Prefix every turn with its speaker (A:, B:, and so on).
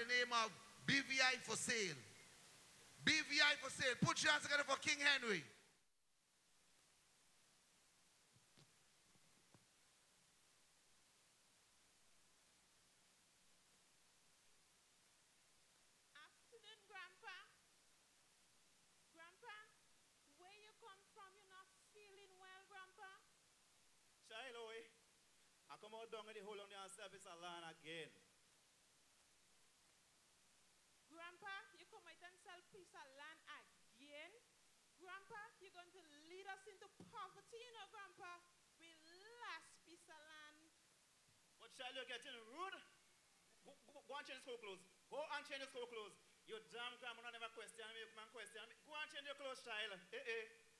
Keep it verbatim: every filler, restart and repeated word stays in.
A: the name of B V I for sale. B V I for sale. Put your hands together for King Henry.
B: Afternoon, Grandpa. Grandpa, where you come from? You're not feeling well, Grandpa?
C: Shiloh, I come out down in the whole of the service alone again.
B: Grandpa, you come out and sell piece of land again? Grandpa, you're going to lead us into poverty, you know, Grandpa? We last piece of land.
C: But Shiloh, you're getting rude. Go, go, go and change the school clothes. Go and change the school clothes. You damn grandma never question me, man question me. Go and change your clothes, child. Eh eh.